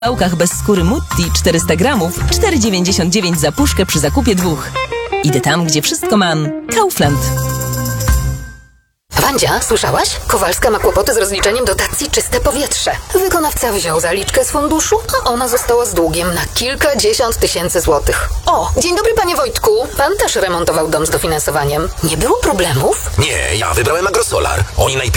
pałkach bez skóry Mutti 400 gramów, 4,99 za puszkę przy zakupie 2. Idę tam, gdzie wszystko mam. Kaufland. Wandzia, słyszałaś? Kowalska ma kłopoty z rozliczeniem dotacji Czyste Powietrze. Wykonawca wziął zaliczkę z funduszu, a ona została z długiem na kilkadziesiąt tysięcy złotych. O, dzień dobry panie Wojtku. Pan też remontował dom z dofinansowaniem. Nie było problemów? Nie, ja wybrałem Agrosolar. Oni najpierw